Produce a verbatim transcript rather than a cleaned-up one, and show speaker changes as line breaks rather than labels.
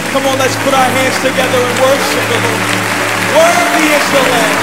Come on, let's put our hands together and worship the Lord. Worthy is the Lamb.